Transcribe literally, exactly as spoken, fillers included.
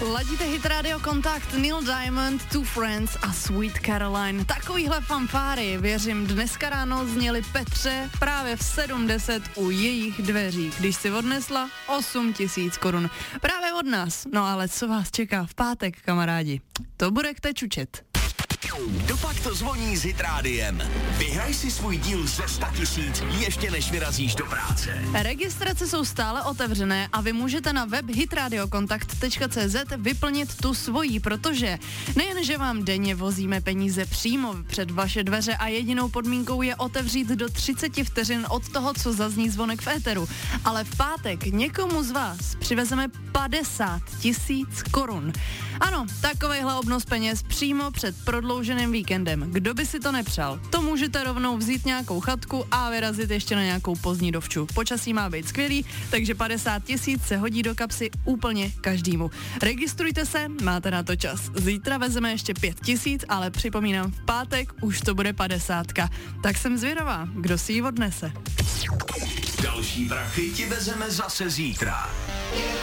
Ladíte Hit Radio Kontakt, Neil Diamond, Two Friends a Sweet Caroline. Takovýhle fanfáry, věřím, dneska ráno zněly Petře právě v sedm deset u jejich dveří, když si odnesla osm tisíc korun. Právě od nás. No ale co vás čeká v pátek, kamarádi? To bude kte čučet. Kdopak to zvoní s Hit Rádiem. Vyhraj si svůj díl ze sto tisíc ještě než vyrazíš do práce. Registrace jsou stále otevřené a vy můžete na web hitradiokontakt tečka cé zet vyplnit tu svoji, protože nejen, že vám denně vozíme peníze přímo před vaše dveře a jedinou podmínkou je otevřít do třicet vteřin od toho, co zazní zvonek v éteru, ale v pátek někomu z vás přivezeme padesát tisíc korun. Ano, takovejhle obnos peněz přímo před prodlouženým víkendem. Kdo by si to nepřál? To můžete rovnou vzít nějakou chatku a vyrazit ještě na nějakou pozdní dovču. Počasí má být skvělý, takže padesát tisíc se hodí do kapsy úplně každému. Registrujte se, máte na to čas. Zítra vezeme ještě pět tisíc, ale připomínám, v pátek už to bude padesátka. Tak jsem zvědavá, kdo si ji odnese. Další prachy ti vezeme zase zítra.